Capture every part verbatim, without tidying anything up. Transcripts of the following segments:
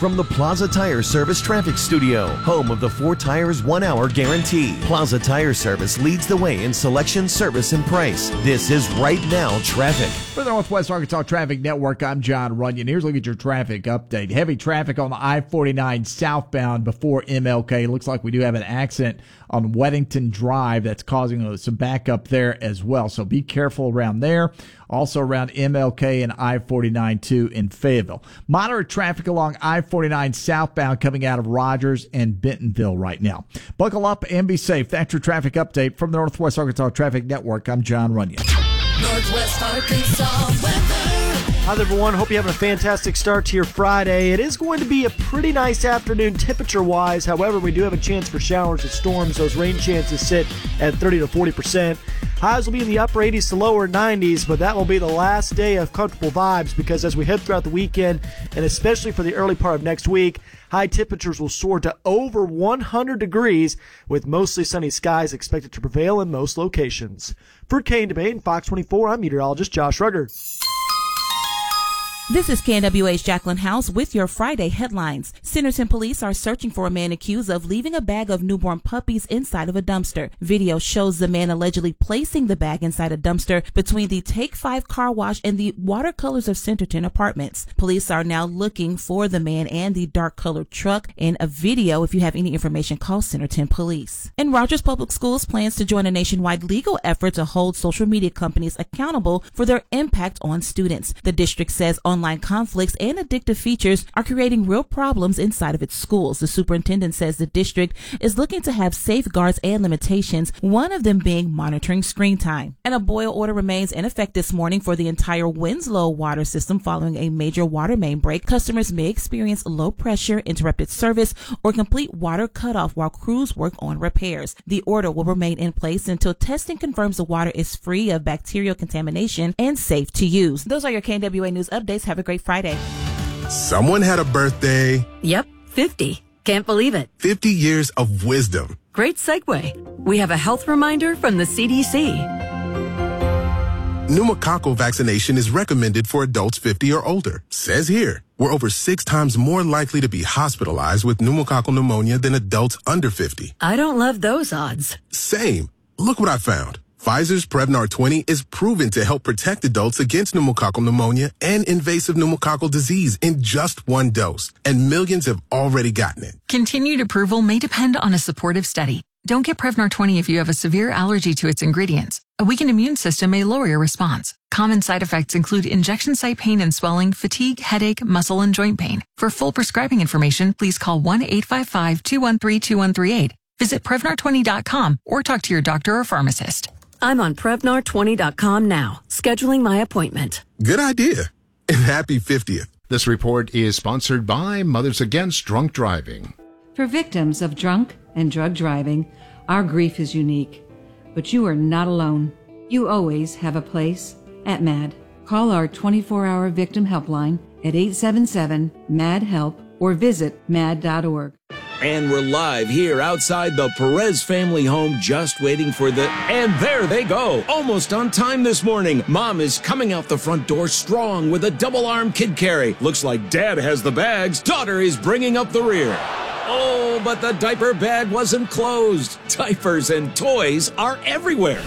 from the Plaza Tire Service Traffic Studio, home of the four tires, one hour guarantee. Plaza Tire Service leads the way in selection, service, and price. This is Right Now Traffic. For the Northwest Arkansas Traffic Network, I'm John Runyon. Here's a look at your traffic update. Heavy traffic on the I forty-nine southbound before M L K. Looks like we do have an accident on Weddington Drive that's causing some backup there as well. So be careful around there. Also around M L K and I forty-nine too in Fayetteville. Moderate traffic along I forty-nine southbound coming out of Rogers and Bentonville right now. Buckle up and be safe. That's your traffic update from the Northwest Arkansas Traffic Network. I'm John Runyon. Northwest Arkansas weather. Hi there, everyone. Hope you're having a fantastic start to your Friday. It is going to be a pretty nice afternoon temperature-wise. However, we do have a chance for showers and storms. Those rain chances sit at thirty to forty percent. Highs will be in the upper eighties to lower nineties, but that will be the last day of comfortable vibes because as we head throughout the weekend, and especially for the early part of next week, high temperatures will soar to over one hundred degrees with mostly sunny skies expected to prevail in most locations. For K and W and Fox twenty-four, I'm meteorologist Josh Rugger. This is K N W A's Jacqueline House with your Friday headlines. Centerton police are searching for a man accused of leaving a bag of newborn puppies inside of a dumpster. Video shows the man allegedly placing the bag inside a dumpster between the Take Five car wash and the Watercolors of Centerton apartments. Police are now looking for the man and the dark colored truck. In a video, if you have any information, call Centerton Police. And Rogers Public Schools plans to join a nationwide legal effort to hold social media companies accountable for their impact on students. The district says online conflicts and addictive features are creating real problems inside of its schools. The superintendent says the district is looking to have safeguards and limitations, one of them being monitoring screen time. And a boil order remains in effect this morning for the entire Winslow water system following a major water main break. Customers may experience low pressure, interrupted service, or complete water cutoff while crews work on repairs. The order will remain in place until testing confirms the water is free of bacterial contamination and safe to use. Those are your K N W A News updates. Have a great Friday. Someone had a birthday. Yep, fifty. Can't believe it. fifty years of wisdom. Great segue. We have a health reminder from the C D C. Pneumococcal vaccination is recommended for adults fifty or older. Says here, we're over six times more likely to be hospitalized with pneumococcal pneumonia than adults under fifty. I don't love those odds. Same. Look what I found. Pfizer's Prevnar twenty is proven to help protect adults against pneumococcal pneumonia and invasive pneumococcal disease in just one dose, and millions have already gotten it. Continued approval may depend on a supportive study. Don't get Prevnar twenty if you have a severe allergy to its ingredients. A weakened immune system may lower your response. Common side effects include injection site pain and swelling, fatigue, headache, muscle, and joint pain. For full prescribing information, please call one eight five five, two one three, two one three eight. Visit Prevnar twenty dot com or talk to your doctor or pharmacist. I'm on Prevnar twenty dot com now, scheduling my appointment. Good idea. And happy fiftieth. This report is sponsored by Mothers Against Drunk Driving. For victims of drunk and drug driving, our grief is unique. But you are not alone. You always have a place at MAD. Call our twenty-four hour victim helpline at eight seven seven, M A D, HELP or visit mad dot org. And we're live here outside the Perez family home, just waiting for the... And there they go, almost on time this morning. Mom is coming out the front door strong with a double-arm kid carry. Looks like Dad has the bags. Daughter is bringing up the rear. Oh, but the diaper bag wasn't closed. Diapers and toys are everywhere.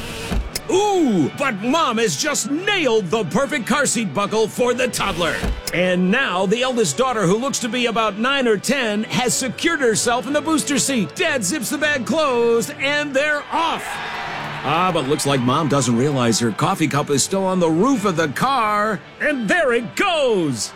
Ooh, but Mom has just nailed the perfect car seat buckle for the toddler. And now the eldest daughter, who looks to be about nine or ten, has secured herself in the booster seat. Dad zips the bag closed, and they're off. Ah, but looks like Mom doesn't realize her coffee cup is still on the roof of the car. And there it goes.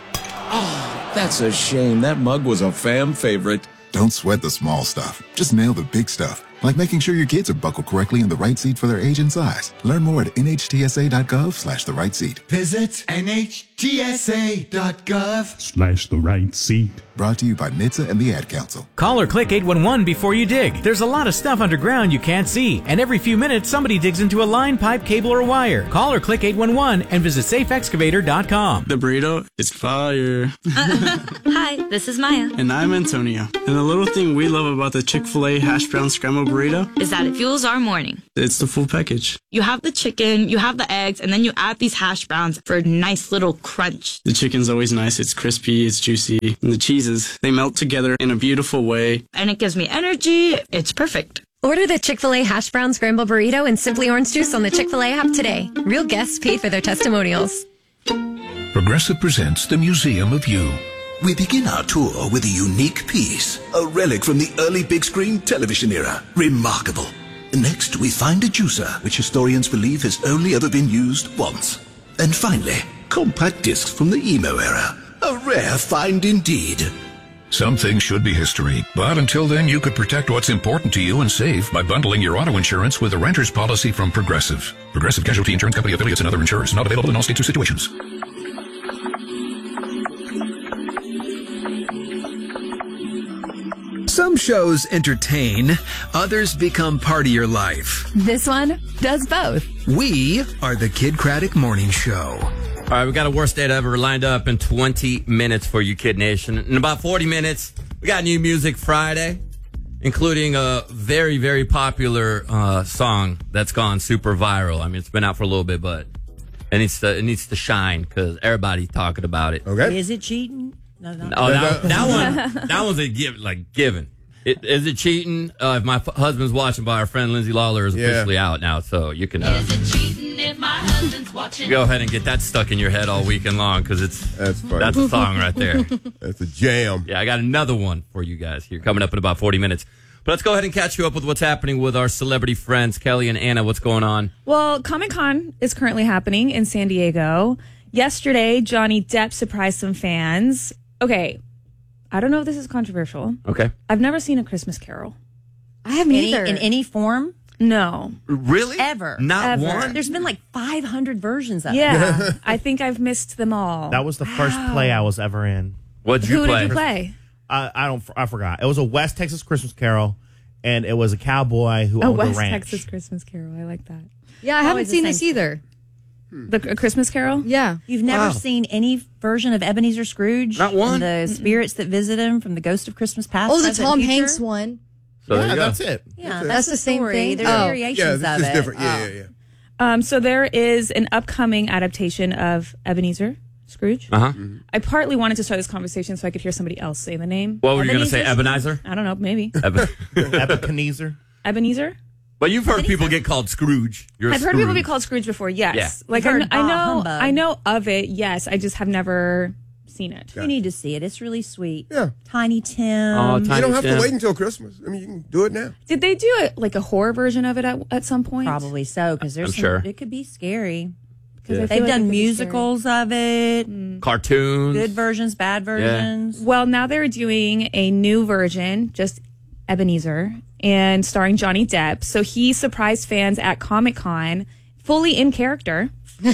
Oh, that's a shame. That mug was a fam favorite. Don't sweat the small stuff. Just nail the big stuff. Like making sure your kids are buckled correctly in the right seat for their age and size. Learn more at N H T S A dot gov slash the right seat. Visit N H T S A dot gov slash the right seat. Brought to you by N H T S A and the Ad Council. Call or click eight one one before you dig. There's a lot of stuff underground you can't see, and every few minutes somebody digs into a line, pipe, cable, or wire. Call or click eight one one and visit safe excavator dot com. The burrito is fire. Hi, this is Maya. And I'm Antonio. And the little thing we love about the Chick-fil-A hash brown scrambled burrito is that it fuels our morning. It's the full package. You have the chicken, you have the eggs, and then you add these hash browns for a nice little crunch. The chicken's always nice. It's crispy, it's juicy. And the cheeses, they melt together in a beautiful way. And it gives me energy. It's perfect. Order the Chick-fil-A Hash Brown Scramble Burrito and Simply Orange Juice on the Chick-fil-A app today. Real guests paid for their testimonials. Progressive presents the Museum of You. We begin our tour with a unique piece, a relic from the early big screen television era. Remarkable. Next, we find a juicer, which historians believe has only ever been used once. And finally, compact discs from the emo era. A rare find indeed. Some things should be history, but until then, you could protect what's important to you and save by bundling your auto insurance with a renter's policy from Progressive. Progressive Casualty Insurance Company affiliates and other insurers. Not available in all states or situations. Some shows entertain, others become part of your life. This one does both. We are the Kid Craddock Morning Show. All right, we got a worst date ever lined up in twenty minutes for you, Kid Nation. In about forty minutes, we got New Music Friday, including a very, very popular uh, song that's gone super viral. I mean, it's been out for a little bit, but it needs to it needs to shine because everybody's talking about it. Okay. Is it cheating? No, no. Oh, that, that one, that one's a give, like given. It, is it cheating? Uh, if my f- husband's watching, by our friend Lindsay Lawler is officially yeah. out now, so you can. Uh, is it cheating if my husband's watching? Go ahead and get that stuck in your head all weekend long because it's that's funny. That's a song right there. That's a jam. Yeah, I got another one for you guys here coming up in about forty minutes. But let's go ahead and catch you up with what's happening with our celebrity friends, Kelly and Anna. What's going on? Well, Comic-Con is currently happening in San Diego. Yesterday, Johnny Depp surprised some fans. Okay, I don't know if this is controversial. Okay. I've never seen A Christmas Carol. I haven't any, either. In any form? No. Really? Ever. Not Ever. one? There's been like five hundred versions of yeah, it. Yeah. I think I've missed them all. That was the first wow. play I was ever in. What'd you Who play? Who did you play? I, I don't. I forgot. It was a West Texas Christmas Carol, and it was a cowboy who a owned West a ranch. Texas Christmas Carol. I like that. Yeah, I haven't seen this either. The A Christmas Carol? Yeah. You've never Wow. seen any version of Ebenezer Scrooge? Not one. And the spirits that visit him from the Ghost of Christmas Past? Oh, the Present, Tom Future? Hanks one. So there yeah, you go. that's it. Yeah, That's, that's, that's the the same story. thing. There's Oh. variations yeah, this of is it. different. Yeah, Oh. yeah, yeah. Um, so there is an upcoming adaptation of Ebenezer Scrooge. Uh huh. Mm-hmm. I partly wanted to start this conversation so I could hear somebody else say the name. What were you going to say, Ebenezer? I don't know, maybe. Eben- Ebenezer. Ebenezer? But you've heard people get called Scrooge. You're I've heard Scrooge. people be called Scrooge before, yes. Yeah. Like You've I, heard I bah know humbug. I know of it, yes. I just have never seen it. You need to see it. It's really sweet. Yeah. Tiny Tim. Oh, You Tiny don't have Tim. to wait until Christmas. I mean, you can do it now. Did they do it like a horror version of it at, at some point? Probably so, because there's I'm some, sure. it could be scary. Because Yeah. I feel They've like it done could be musicals of it, Mm. Cartoons. good versions, bad versions. scary. Well, now they're doing a new version, just Ebenezer, and starring Johnny Depp. So he surprised fans at Comic-Con, fully in character.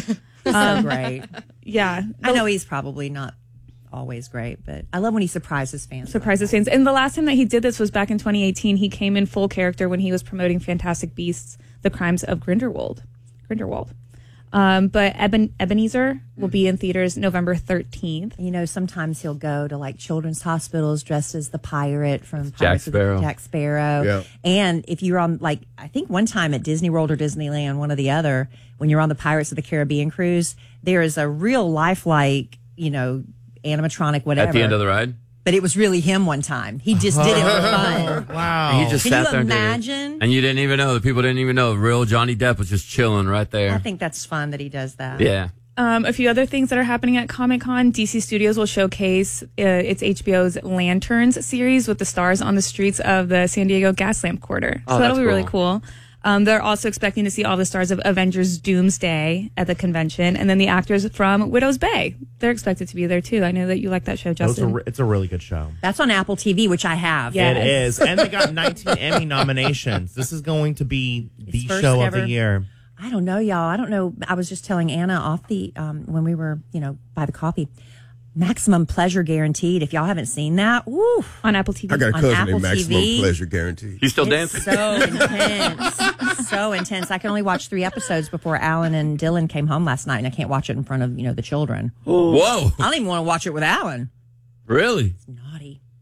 So great. Yeah. I know he's probably not always great, but I love when he surprises fans. Surprises fans. And the last time that he did this was back in twenty eighteen. He came in full character when he was promoting Fantastic Beasts: The Crimes of Grindelwald. Grindelwald. Um, but Eben- Ebenezer will be in theaters November thirteenth. You know, sometimes he'll go to like children's hospitals dressed as the pirate from Jack Pirates of the- Sparrow. Jack Sparrow. Yeah. And if you're on, like, I think one time at Disney World or Disneyland, one or the other, when you're on the Pirates of the Caribbean cruise, there is a real lifelike, you know, animatronic, whatever. At the end of the ride? But it was really him one time. He just did it for fun. Wow. And he just Can sat you there and did it. imagine? And you didn't even know. The people didn't even know. Real Johnny Depp was just chilling right there. I think that's fun that he does that. Yeah. Um, a few other things that are happening at Comic-Con. D C Studios will showcase uh, its H B O's Lanterns series with the stars on the streets of the San Diego Gaslamp Quarter. Oh, so that'll that's be really cool. cool. Um, they're also expecting to see all the stars of Avengers Doomsday at the convention. And then the actors from Widow's Bay. They're expected to be there, too. I know that you like that show, It was a Justin. re- it's a really good show. That's on Apple T V, which I have. Yes. It is. And they got nineteen Emmy nominations. This is going to be the first show ever. of the year. I don't know, y'all. I don't know. I was just telling Anna off the, um, when we were, you know, by the coffee. Maximum Pleasure Guaranteed. If y'all haven't seen that, woo. On Apple T V. I got a On cousin Apple named Maximum T V. Pleasure Guaranteed. You still It's dancing? so intense. So intense. I can only watch three episodes before Alan and Dylan came home last night, and I can't watch it in front of, you know, the children. Whoa. I don't even want to watch it with Alan. Really? Naughty.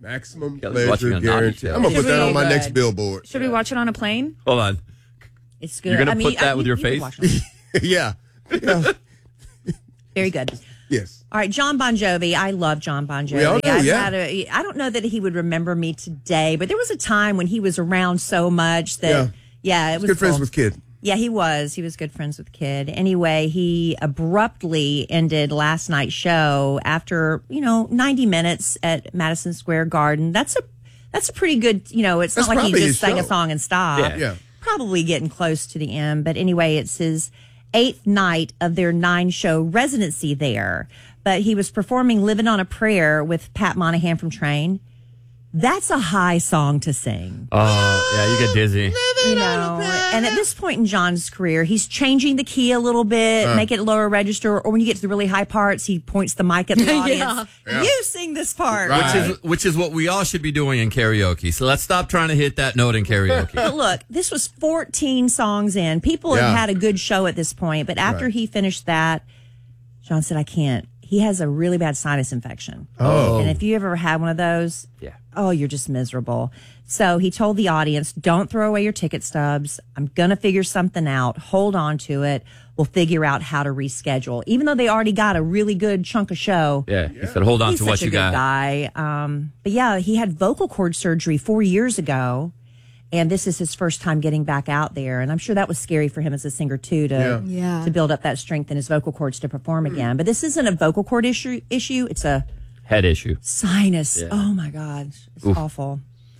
Maximum Kelly's watching pleasure a naughty guarantee. show. I'm gonna Should put that we- on my Good. next billboard. Should we watch it on a plane? Hold on. It's good. You're gonna I mean, put that I- with you- your you can face? watch it. yeah. yeah. Very good. Yes. All right, John Bon Jovi. I love John Bon Jovi. We all do, I've yeah. had a- I don't know that he would remember me today, but there was a time when he was around so much that, Yeah. yeah, it He's was good friends cool. with Kid. Yeah, he was. He was good friends with Kid. Anyway, he abruptly ended last night's show after, you know, ninety minutes at Madison Square Garden. That's a that's a pretty good, you know, it's That's not like he probably just his sang a show. song and stopped. Yeah. Yeah. Probably getting close to the end. But anyway, it's his eighth night of their nine show residency there. But he was performing Living on a Prayer with Pat Monahan from Train. That's a high song to sing. Oh, yeah, you get dizzy. You know, and at this point in John's career, he's changing the key a little bit, Uh. make it lower register, or when you get to the really high parts, he points the mic at the Yeah. audience. Yeah. You sing this part. Which is which is what we all should be doing in karaoke. So let's stop trying to hit that note in karaoke. But look, this was fourteen songs in. People Yeah. have had a good show at this point, but after Right. he finished that, John said, I can't. He has a really bad sinus infection. Oh. And if you ever had one of those, yeah. oh, you're just miserable. So he told the audience, don't throw away your ticket stubs. I'm going to figure something out. Hold on to it. We'll figure out how to reschedule. Even though they already got a really good chunk of show. Yeah, he said, hold on He's to what such a you good got. guy. Um, but yeah, he had vocal cord surgery four years ago. And this is his first time getting back out there. And I'm sure that was scary for him as a singer, too, to, Yeah. Yeah. to build up that strength in his vocal cords to perform again. But this isn't a vocal cord issue. issue. It's a Head issue. sinus. Yeah. Oh, my God. It's Oof. awful.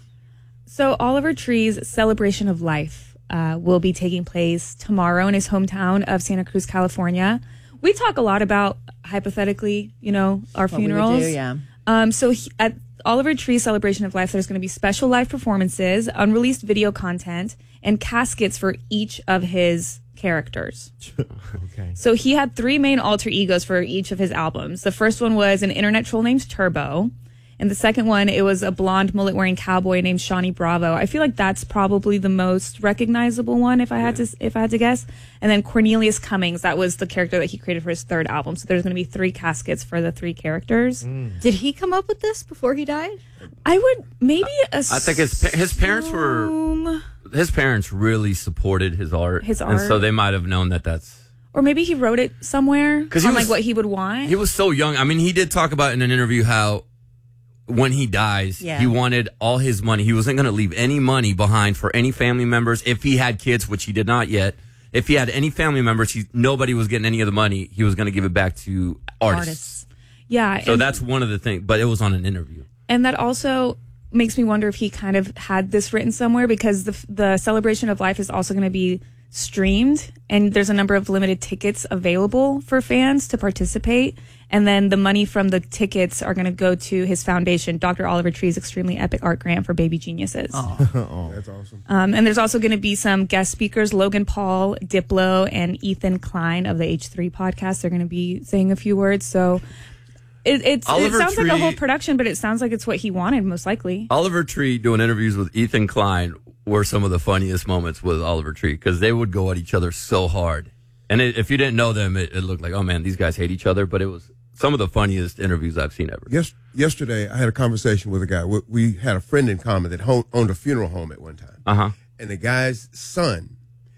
So Oliver Tree's Celebration of Life uh, will be taking place tomorrow in his hometown of Santa Cruz, California. We talk a lot about, hypothetically, you know, our What we would funerals. do, yeah. Um, so he, at Oliver Tree's Celebration of Life, there's going to be special live performances, unreleased video content, and caskets for each of his characters. Okay. So he had three main alter egos for each of his albums. The first one was an internet troll named Turbo. And the second one, it was a blonde mullet wearing cowboy named Shawnee Bravo. I feel like that's probably the most recognizable one if I had to if I had to guess. And then Cornelius Cummings, that was the character that he created for his third album. So there's going to be three caskets for the three characters. Did he come up with this before he died? I would maybe assume I think his pa- his parents were his parents really supported his art, His and so art. they might have known that that's or maybe he wrote it somewhere 'Cause he on was- like what he would want. he was so young. I mean, he did talk about in an interview how when he dies, Yeah. he wanted all his money. He wasn't going to leave any money behind for any family members if he had kids, which he did not yet. If he had any family members, he, nobody was getting any of the money. He was going to give it back to artists. Yeah. So and- that's one of the things. But it was on an interview. And that also makes me wonder if he kind of had this written somewhere because the the celebration of life is also going to be streamed and there's a number of limited tickets available for fans to participate. And then the money from the tickets are going to go to his foundation, Doctor Oliver Tree's extremely epic art grant for baby geniuses. That's awesome. Um, and there's also going to be some guest speakers, Logan Paul, Diplo, and Ethan Klein of the H three podcast. They're going to be saying a few words. So it, it's, it Oliver sounds like a Tree- whole production, but it sounds like it's what he wanted, most likely. Oliver Tree doing interviews with Ethan Klein were some of the funniest moments with Oliver Tree because they would go at each other so hard. And it, if you didn't know them, it, it looked like, oh man, these guys hate each other. But it was some of the funniest interviews I've seen ever. Yes, yesterday I had a conversation with a guy. We, we had a friend in common that ho- owned a funeral home at one time. Uh huh. And the guy's son,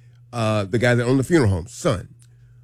uh, the guy that owned the funeral home, son,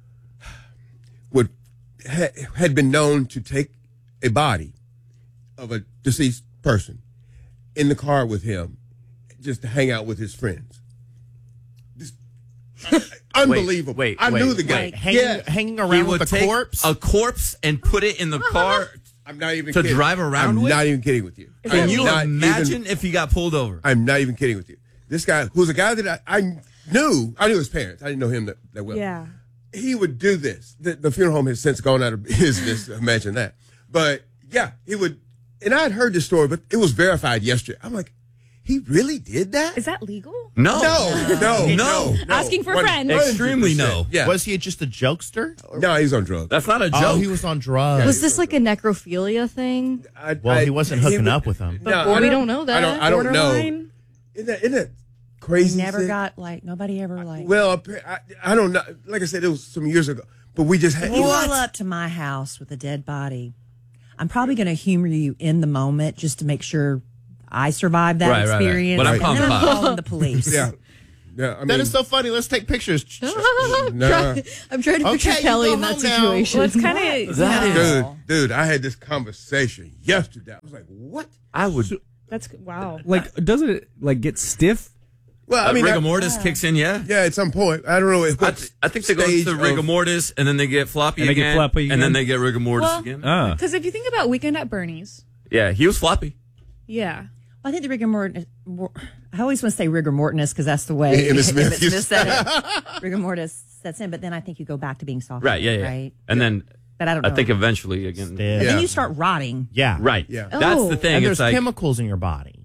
would ha- had been known to take a body of a deceased person in the car with him just to hang out with his friends. This- unbelievable. Wait, I wait, knew the guy. wait. Hanging, Yeah. hanging He around would with a take corpse? a corpse and put it in the car I'm not even to kidding. drive around I'm with? not even kidding with you. Can I'm you not imagine even- if he got pulled over? I'm not even kidding with you. This guy, who's a guy that I, I knew, I knew his parents. I didn't know him that, that well. Yeah. He would do this. The, the funeral home has since gone out of business. Imagine that. But yeah, he would. And I had heard this story, but it was verified yesterday. I'm like, he really did that? Is that legal? No. No, no, No. no. no. Asking for One- friends. Extremely no. one hundred percent. Yeah. Was he just a jokester? No, he was on drugs. That's not a joke. Oh, he was on drugs. Was this like a necrophilia thing? I, well, I- he wasn't hooking would- up with him. No, I we don't know that. I don't, I don't know. Borderline? Isn't that, isn't that crazy? Never thing? got like nobody ever like. Well, appa- I, I don't know. Like I said, it was some years ago. But we just had. If you roll up to my house with a dead body, I'm probably going to humor you in the moment just to make sure I survive that Right, right, right. experience. But I'm and then I'm pumped up. calling the police. Yeah. Yeah, I mean, That is so funny. Let's take pictures. Nah. I'm trying to picture Okay, you Kelly go in that home now. situation. Well, it's kind of That is- Dude, dude, I had this conversation yesterday. I was like, what? I would. that's wow. Like, doesn't it like get stiff? Well, I Uh, mean, rigor I- mortis kicks in, yeah. yeah, at some point. I don't know. What I, th- I think they go stage to rigor of- mortis, and then they get floppy And they get again, floppy and again? then they get rigor mortis Well- again. Ah. Because if you think about Weekend at Bernie's, Yeah, he was floppy. yeah. I think the rigor mortis. I always want to say rigor mortis because that's the way Emmett Smith Emmett used- said it. Rigor mortis sets in, but then I think you go back to being soft. Right, yeah, yeah. Right. And then But I don't know. I think eventually again. But Yeah. then you start rotting. Yeah. Right. Yeah. That's Oh. the thing. And It's there's like chemicals in your body.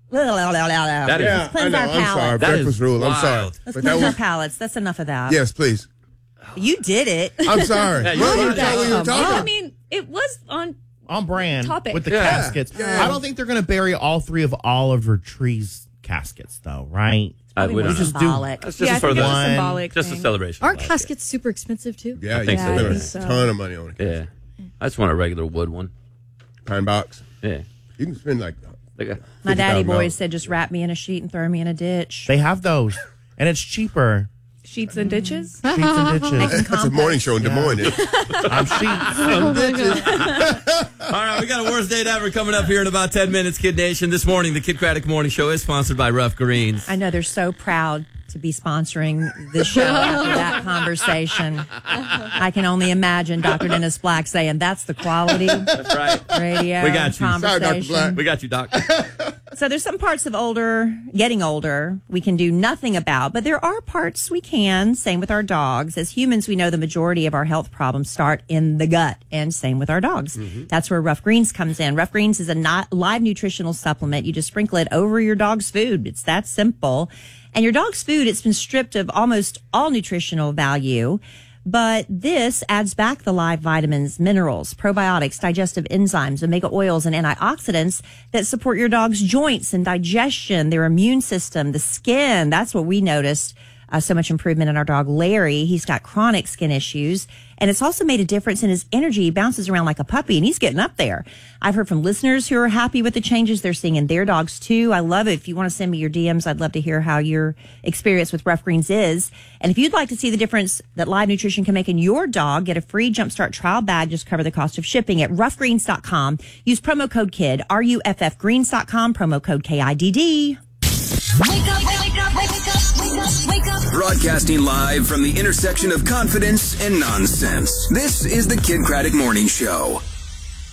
that is Yeah, I Cleanse know. our I'm sorry. palate. That Breakfast is rule. I'm sorry. wild. Let's But cleanse that our was, palates. That's enough of that. yes, please. You did it. I'm sorry. Yeah, you What did were you that. talking- you were Um, talking? I mean, it was on. On brand Topic. with the Yeah. caskets. Yeah. I don't think they're going to bury all three of Oliver Tree's caskets, though, right? I Probably would more just do- symbolic. That's just Yeah, I for think the it's a one- symbolic just a thing. celebration. Aren't Like, caskets super expensive too? Yeah, I think you so. spent I a think so. ton of money on it. Yeah, I just want a regular wood one. Pine box. Yeah, You can spend like like a, My daddy fifty thousand dollars. boys said just wrap me in a sheet and throw me in a ditch. They have those, and it's cheaper. Sheets and ditches. Sheets and ditches. That's a morning show in Des Moines. isn't it? I'm sheets. Oh my God. all right, we got a worst date ever coming up here in about ten minutes, Kid Nation. This morning, the Kid Craddock Morning Show is sponsored by Rough Greens. I know they're so proud to be sponsoring this show after that conversation. I can only imagine Doctor Dennis Black saying that's the quality That's right. radio We got you. Sorry, Doctor conversation. Black. We got you, Doc. So there's some parts of older, getting older, we can do nothing about, but there are parts we can. Same with our dogs. As humans, we know the majority of our health problems start in the gut, and same with our dogs. Mm-hmm. That's where Rough Greens comes in. Rough Greens is a not live nutritional supplement. You just sprinkle it over your dog's food. It's that simple. And your dog's food, it's been stripped of almost all nutritional value. But this adds back the live vitamins, minerals, probiotics, digestive enzymes, omega oils, and antioxidants that support your dog's joints and digestion, their immune system, the skin. That's what we noticed. Uh, so much improvement in our dog, Larry. He's got chronic skin issues. And it's also made a difference in his energy. He bounces around like a puppy, and he's getting up there. I've heard from listeners who are happy with the changes they're seeing in their dogs, too. I love it. If you want to send me your D Ms, I'd love to hear how your experience with Rough Greens is. And if you'd like to see the difference that live nutrition can make in your dog, get a free Jumpstart trial bag. Just cover the cost of shipping at rough greens dot com. Use promo code KID, R U F F greens dot com, promo code K I D D. Wake up, wake up, wake up, wake up, wake up. Broadcasting live from the intersection of confidence and nonsense. This is the Kid Craddock Morning Show.